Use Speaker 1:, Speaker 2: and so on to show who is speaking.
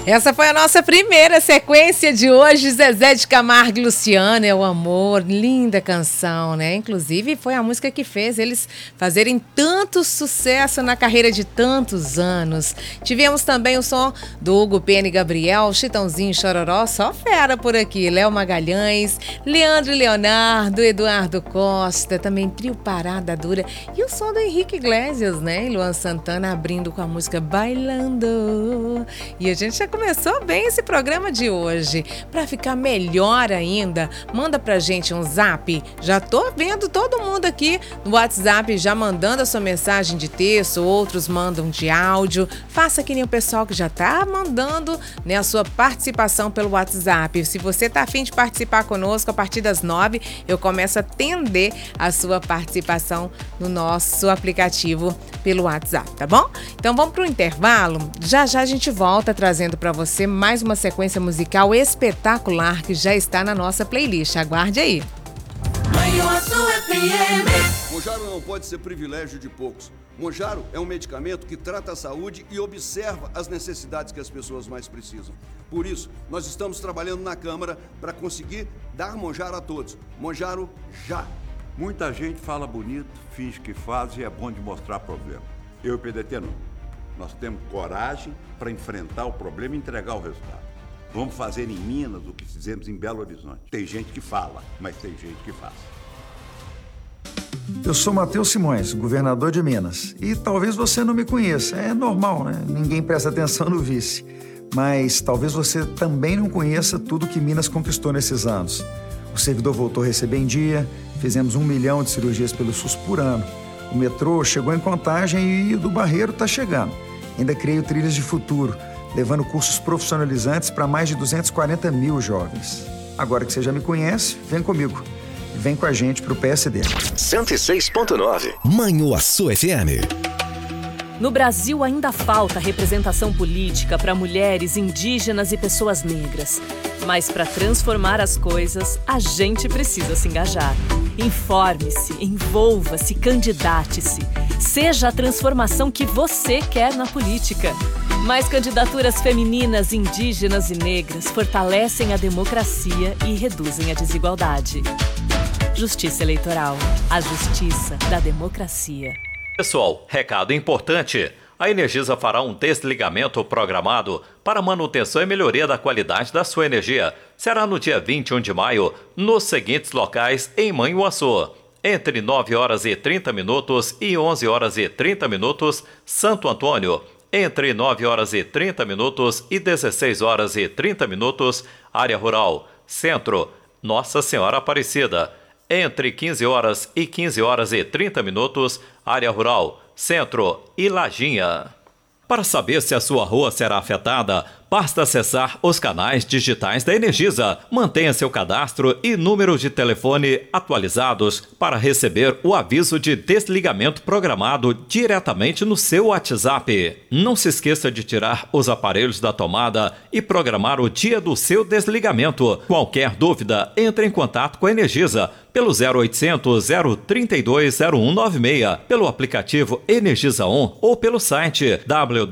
Speaker 1: Essa foi a nossa primeira sequência de hoje, Zezé de Camargo e Luciano, é o amor, linda canção, né? Inclusive foi a música que fez eles fazerem tanto sucesso na carreira de tantos anos. Tivemos também o som do Hugo Pena e Gabriel, Chitãozinho e Chororó, só fera por aqui, Léo Magalhães, Leandro e Leonardo, Eduardo Costa, também Trio Parada Dura e o som do Henrique Iglesias, né? E Luan Santana abrindo com a música Bailando. E a gente já começou bem esse programa de hoje. Para ficar melhor ainda, manda pra gente um zap. Já tô vendo todo mundo aqui no WhatsApp já mandando a sua mensagem de texto, outros mandam de áudio. Faça que nem o pessoal que já tá mandando, né, a sua participação pelo WhatsApp. Se você tá afim de participar conosco, a partir das 9, eu começo a atender a sua participação no nosso aplicativo pelo WhatsApp, tá bom? Então vamos pro intervalo. Já já a gente volta trazendo para você mais uma sequência musical espetacular que já está na nossa playlist. Aguarde aí.
Speaker 2: Monjaro não pode ser privilégio de poucos. Monjaro é um medicamento que trata a saúde e observa as necessidades que as pessoas mais precisam. Por isso, nós estamos trabalhando na Câmara para conseguir dar Monjaro a todos. Monjaro já!
Speaker 3: Muita gente fala bonito, finge que faz e é bom de mostrar problema. Eu e o PDT não. Nós temos coragem para enfrentar o problema e entregar o resultado. Vamos fazer em Minas o que fizemos em Belo Horizonte. Tem gente que fala, mas tem gente que faz.
Speaker 4: Eu sou Matheus Simões, governador de Minas. E talvez você não me conheça. É normal, né? Ninguém presta atenção no vice. Mas talvez você também não conheça tudo que Minas conquistou nesses anos. O servidor voltou a receber em dia, fizemos 1 milhão de cirurgias pelo SUS por ano. O metrô chegou em Contagem e o do Barreiro está chegando. Ainda criei o Trilhas de Futuro, levando cursos profissionalizantes para mais de 240 mil jovens. Agora que você já me conhece, vem comigo. Vem com a gente pro PSD.
Speaker 5: 106.9 Manhuaçu FM.
Speaker 6: No Brasil ainda falta representação política para mulheres, indígenas e pessoas negras. Mas para transformar as coisas, a gente precisa se engajar. Informe-se, envolva-se, candidate-se. Seja a transformação que você quer na política. Mais candidaturas femininas, indígenas e negras fortalecem a democracia e reduzem a desigualdade. Justiça Eleitoral. A justiça da democracia.
Speaker 7: Pessoal, recado importante. A Energisa fará um desligamento programado para manutenção e melhoria da qualidade da sua energia. Será no dia 21 de maio, nos seguintes locais em Manhuaçu. Entre 9 horas e 30 minutos e 11 horas e 30 minutos, Santo Antônio. Entre 9 horas e 30 minutos e 16 horas e 30 minutos, Área Rural. Centro, Nossa Senhora Aparecida. Entre 15 horas e 15 horas e 30 minutos, Área Rural, Centro e Lajinha. Para saber se a sua rua será afetada, basta acessar os canais digitais da Energisa. Mantenha seu cadastro e número de telefone atualizados para receber o aviso de desligamento programado diretamente no seu WhatsApp. Não se esqueça de tirar os aparelhos da tomada e programar o dia do seu desligamento. Qualquer dúvida, entre em contato com a Energisa pelo 0800 032 0196, pelo aplicativo Energisa On ou pelo site www